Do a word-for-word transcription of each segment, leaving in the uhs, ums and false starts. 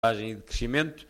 e de crescimento,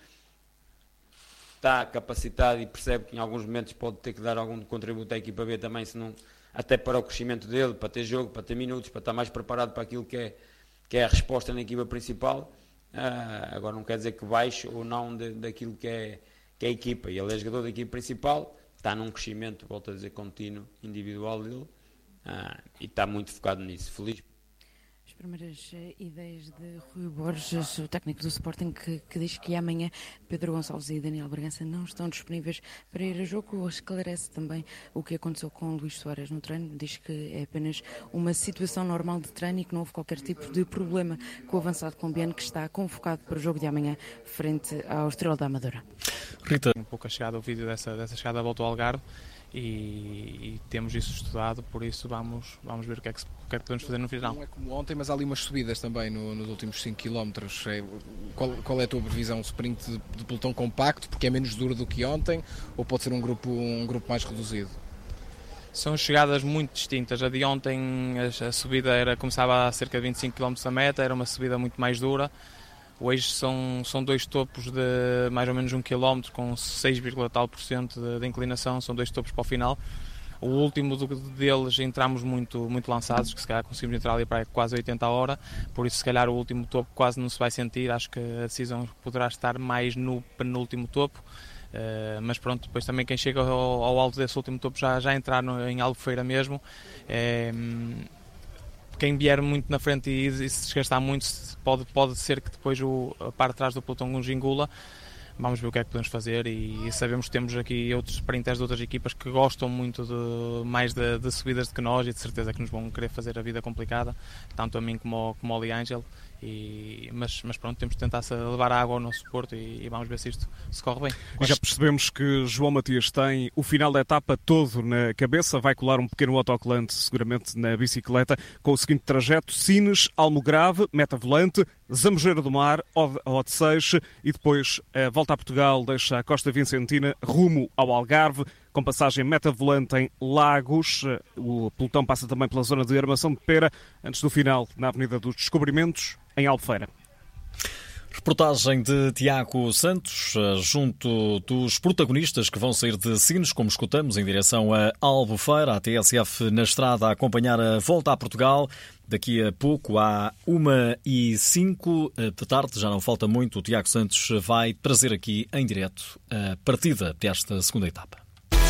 está capacitado e percebe que em alguns momentos pode ter que dar algum contributo à equipa B também, se não, até para o crescimento dele, para ter jogo, para ter minutos, para estar mais preparado para aquilo que é, que é a resposta na equipa principal. Uh, agora não quer dizer que baixe ou não de, daquilo que é, que é a equipa, e ele é jogador da equipa principal, está num crescimento, volto a dizer, contínuo, individual dele, uh, e está muito focado nisso, feliz. As primeiras ideias de Rui Borges, o técnico do Sporting, que, que diz que amanhã Pedro Gonçalves e Daniel Bragança não estão disponíveis para ir a jogo. Esclarece também o que aconteceu com Luís Soares no treino. Diz que é apenas uma situação normal de treino e que não houve qualquer tipo de problema com o avançado colombiano, que está convocado para o jogo de amanhã frente ao Estrela da Amadora. Rita, um pouco a chegada, o vídeo dessa, dessa chegada à volta ao Algarve. E, e temos isso estudado, por isso vamos, vamos ver o que, é que, o que é que podemos fazer no final. Não é como ontem, mas há ali umas subidas também no, nos últimos cinco quilómetros. É, qual, qual é a tua previsão? Um sprint de, de pelotão compacto, porque é menos duro do que ontem, ou pode ser um grupo, um grupo mais reduzido? São chegadas muito distintas. A de ontem, a, a subida era, começava a cerca de vinte e cinco quilómetros da meta, era uma subida muito mais dura. Hoje são, são dois topos de mais ou menos um quilómetro, com seis vírgula tal por cento de, de inclinação, são dois topos para o final. O último do, deles entramos muito, muito lançados, que se calhar conseguimos entrar ali para quase oitenta a hora, por isso se calhar o último topo quase não se vai sentir, acho que a decisão poderá estar mais no penúltimo topo, uh, mas pronto, depois também quem chega ao, ao alto desse último topo já, já entrar no, em Albufeira mesmo. É, quem vier muito na frente e, e se desgastar muito, pode, pode ser que depois o, a parte de trás do pelotão nos engula. Vamos ver o que é que podemos fazer, e, e sabemos que temos aqui outros sprinters de outras equipas que gostam muito de, mais de, de subidas do que nós, e de certeza que nos vão querer fazer a vida complicada, tanto a mim como ao, como ao Liangel. E, mas, mas pronto, temos de tentar levar a água ao nosso Porto e, e vamos ver se isto se corre bem. E já percebemos que João Matias tem o final da etapa todo na cabeça, vai colar um pequeno autocolante seguramente na bicicleta com o seguinte trajeto: Sines, Almograve, Meta Volante, Zambujeira do Mar, Odeceixe, e depois a volta a Portugal deixa a Costa Vicentina rumo ao Algarve, com passagem Meta Volante em Lagos. O pelotão passa também pela zona de Armação de Pera, antes do final na Avenida dos Descobrimentos, em Albufeira. Reportagem de Tiago Santos, junto dos protagonistas que vão sair de Sines, como escutamos, em direção a Albufeira, a T S F na estrada a acompanhar a volta a Portugal. Daqui a pouco, à uma e cinco da tarde, já não falta muito, o Tiago Santos vai trazer aqui em direto a partida desta segunda etapa.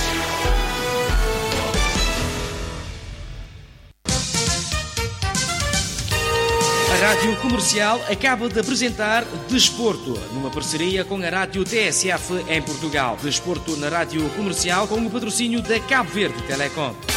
A Rádio Comercial acaba de apresentar Desporto, numa parceria com a Rádio T S F em Portugal. Desporto na Rádio Comercial, com o patrocínio da Cabo Verde Telecom.